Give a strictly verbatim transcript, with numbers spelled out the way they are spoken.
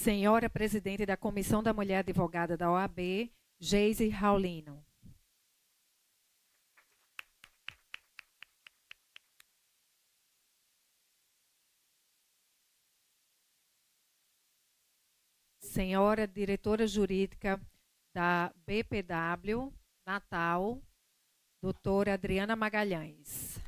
Senhora Presidente da Comissão da Mulher Advogada da O A B, Geise Raulino. Senhora Diretora Jurídica da B P W, Natal, doutora Adriana Magalhães.